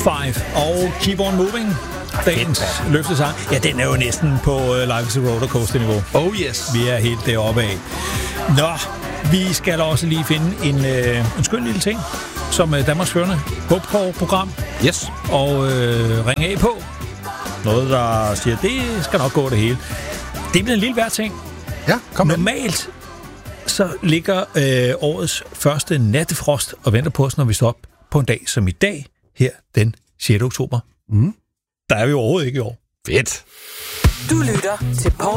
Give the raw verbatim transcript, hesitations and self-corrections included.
Five og Keep On Moving. Dagens løftesang. Ja, den er jo næsten på uh, Life is a Rollercoaster-niveau. Oh yes. Vi er helt deroppe af. Nå, vi skal også lige finde en, uh, en skøn lille ting, som uh, Danmarks førende Hopcore-program. Yes. Og uh, ringe af på. Noget, der siger, det skal nok gå det hele. Det bliver en lille hver ting. Ja, kom med. Normalt så ligger øh, årets første nattefrost og venter på os, når vi står op på en dag som i dag, her den sjette oktober. Mm. Der er vi overhovedet ikke i år. Fedt. Du lytter til